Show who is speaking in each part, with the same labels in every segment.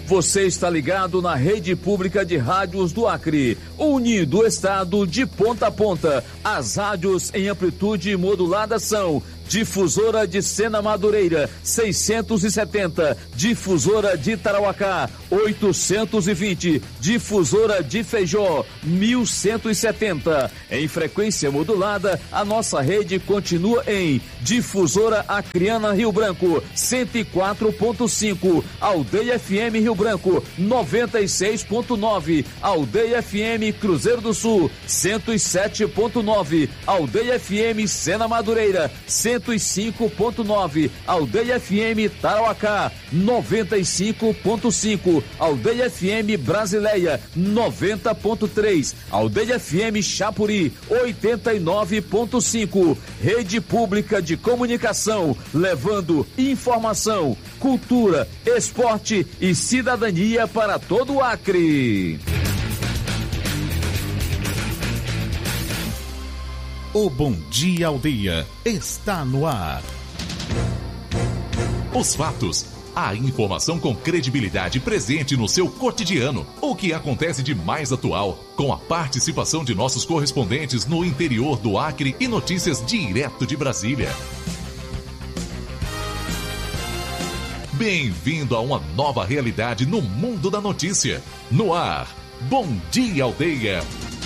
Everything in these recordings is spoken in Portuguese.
Speaker 1: Você está ligado na rede pública de rádios do Acre, unindo o estado de ponta a ponta. As rádios em amplitude modulada são Difusora de Sena Madureira, 670, Difusora de Tarauacá, 820, Difusora de Feijó, 1170. Em frequência modulada, a nossa rede continua em Difusora Acreana Rio Branco, 104.5, Aldeia FM Rio Branco, 96.9, Aldeia FM Cruzeiro do Sul, 107.9, Aldeia FM Sena Madureira, 105.9, Aldeia FM Tarauacá, 95.5, Aldeia FM Brasileia, 90.3, Aldeia FM Chapuri, 89.5, Rede Pública de Comunicação, levando informação, cultura, esporte e cidadania para todo o Acre.
Speaker 2: O Bom Dia Aldeia está no ar. Os fatos, a informação com credibilidade presente no seu cotidiano. O que acontece de mais atual, com a participação de nossos correspondentes no interior do Acre e notícias direto de Brasília. Bem-vindo a uma nova realidade no mundo da notícia. No ar, Bom Dia Aldeia.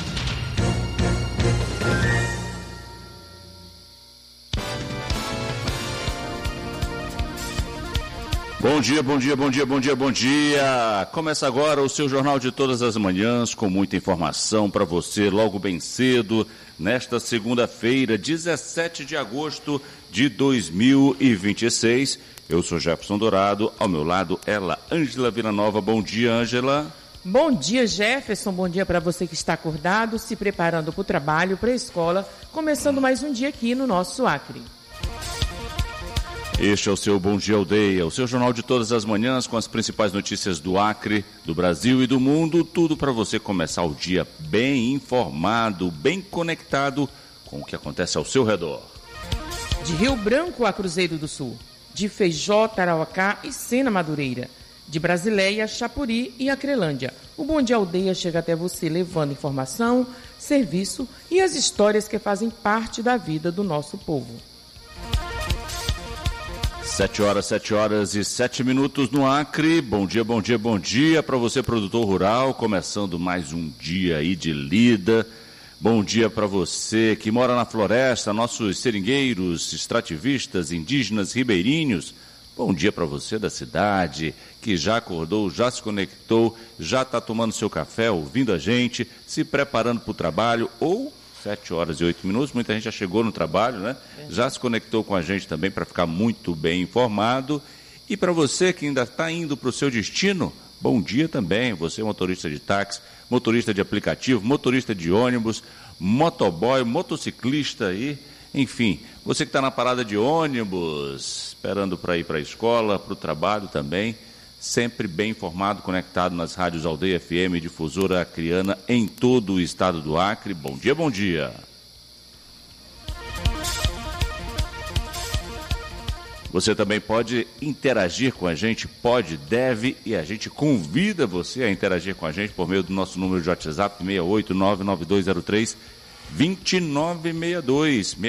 Speaker 3: Bom dia, bom dia, bom dia, bom dia, bom dia. Começa agora o seu Jornal de Todas as Manhãs, com muita informação para você logo bem cedo, nesta segunda-feira, 17 de agosto de 2026. Eu sou Jefferson Dourado, ao meu lado ela, Ângela Villanova. Bom dia, Ângela.
Speaker 4: Bom dia, Jefferson. Bom dia para você que está acordado, se preparando para o trabalho, para a escola, começando mais um dia aqui no nosso Acre.
Speaker 3: Este é o seu Bom Dia Aldeia, o seu jornal de todas as manhãs com as principais notícias do Acre, do Brasil e do mundo. Tudo para você começar o dia bem informado, bem conectado com o que acontece ao seu redor.
Speaker 4: De Rio Branco a Cruzeiro do Sul, de Feijó, Tarauacá e Sena Madureira, de Brasileia, Chapuri e Acrelândia. O Bom Dia Aldeia chega até você levando informação, serviço e as histórias que fazem parte da vida do nosso povo.
Speaker 3: 7 horas e 7 minutos no Acre. Bom dia, bom dia, bom dia para você, produtor rural, começando mais um dia aí de lida. Bom dia para você que mora na floresta, nossos seringueiros, extrativistas, indígenas, ribeirinhos. Bom dia para você da cidade, que já acordou, já se conectou, já está tomando seu café, ouvindo a gente, se preparando para o trabalho ou 7 horas e 8 minutos, muita gente já chegou no trabalho, né? Já se conectou com a gente também para ficar muito bem informado. E para você que ainda está indo para o seu destino, bom dia também. Você é motorista de táxi, motorista de aplicativo, motorista de ônibus, motoboy, motociclista aí, enfim, você que está na parada de ônibus, esperando para ir para a escola, para o trabalho também, sempre bem informado, conectado nas rádios Aldeia FM, Difusora Acreana, em todo o estado do Acre. Bom dia, bom dia. Você também pode interagir com a gente, pode, deve, e a gente convida você a interagir com a gente por meio do nosso número de WhatsApp, 6899203-2962,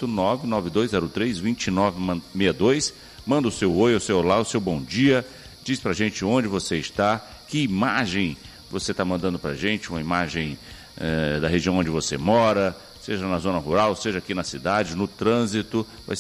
Speaker 3: 6899203-2962. Manda o seu oi, o seu olá, o seu bom dia. Diz pra gente onde você está, que imagem você está mandando pra gente, uma imagem da região onde você mora, seja na zona rural, seja aqui na cidade, no trânsito. Vai